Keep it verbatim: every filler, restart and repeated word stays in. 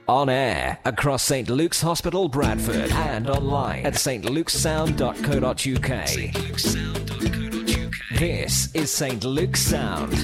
On air across St Luke's Hospital, Bradford, and online at st luke's sound dot co dot uk. This is St Luke's Sound.